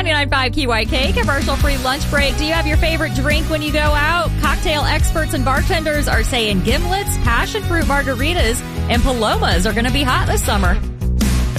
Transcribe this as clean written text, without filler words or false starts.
99.5 KYK, commercial-free lunch break. Do you have your favorite drink when you go out? Cocktail experts and bartenders are saying gimlets, passion fruit margaritas, and palomas are going to be hot this summer.